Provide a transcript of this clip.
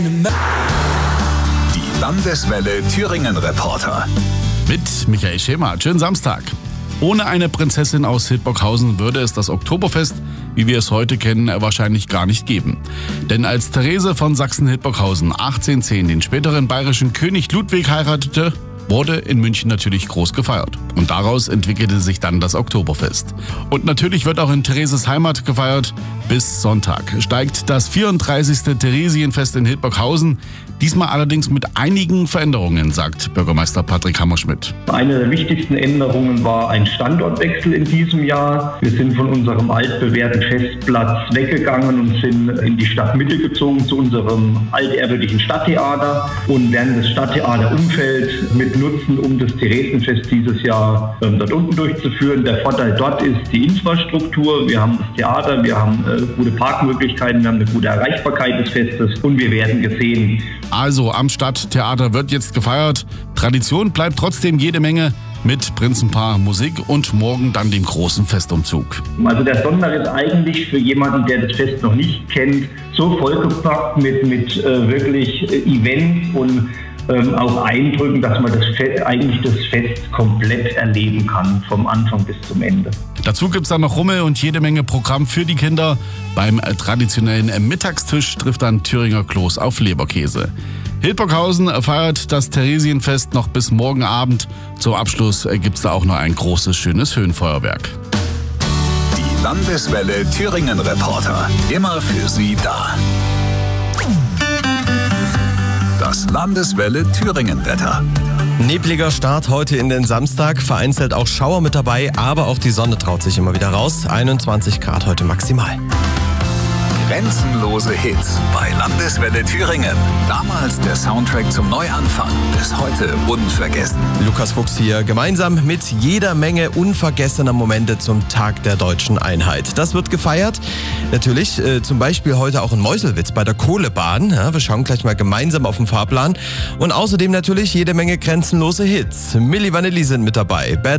Die Landeswelle Thüringen Reporter. Mit Michael Schemert. Schönen Samstag. Ohne eine Prinzessin aus Hildburghausen würde es das Oktoberfest, wie wir es heute kennen, wahrscheinlich gar nicht geben. Denn als Therese von Sachsen-Hildburghausen 1810 den späteren bayerischen König Ludwig heiratete, wurde in München natürlich groß gefeiert. Und daraus entwickelte sich dann das Oktoberfest. Und natürlich wird auch in Thereses Heimat gefeiert. Bis Sonntag steigt das 34. Theresienfest in Hildburghausen. Diesmal allerdings mit einigen Veränderungen, sagt Bürgermeister Patrick Hammerschmidt. Eine der wichtigsten Änderungen war ein Standortwechsel in diesem Jahr. Wir sind von unserem altbewährten Festplatz weggegangen und sind in die Stadtmitte gezogen zu unserem altehrwürdigen Stadttheater und werden das Stadttheaterumfeld mit nutzen, um das Theresienfest dieses Jahr dort unten durchzuführen. Der Vorteil dort ist die Infrastruktur. Wir haben das Theater, wir haben gute Parkmöglichkeiten, wir haben eine gute Erreichbarkeit des Festes und wir werden gesehen. Also am Stadttheater wird jetzt gefeiert. Tradition bleibt trotzdem jede Menge mit Prinzenpaar, Musik und morgen dann dem großen Festumzug. Also der Sonntag ist eigentlich für jemanden, der das Fest noch nicht kennt, so vollgepackt mit wirklich Events und auch Eindrücken, dass man das Fest komplett erleben kann, vom Anfang bis zum Ende. Dazu gibt's dann noch Rummel und jede Menge Programm für die Kinder. Beim traditionellen Mittagstisch trifft dann Thüringer Kloß auf Leberkäse. Hildburghausen feiert das Theresienfest noch bis morgen Abend. Zum Abschluss gibt's da auch noch ein großes, schönes Höhenfeuerwerk. Die Landeswelle Thüringen Reporter. Immer für Sie da. Das Landeswelle Thüringen Wetter. Nebliger Start heute in den Samstag, vereinzelt auch Schauer mit dabei, aber auch die Sonne traut sich immer wieder raus. 21 Grad heute maximal. Grenzenlose Hits bei Landeswelle Thüringen. Damals der Soundtrack zum Neuanfang, bis heute unvergessen. Lukas Fuchs hier, gemeinsam mit jeder Menge unvergessener Momente zum Tag der deutschen Einheit. Das wird gefeiert. Natürlich zum Beispiel heute auch in Meuselwitz bei der Kohlebahn. Ja, wir schauen gleich mal gemeinsam auf den Fahrplan. Und außerdem natürlich jede Menge grenzenlose Hits. Milli Vanilli sind mit dabei.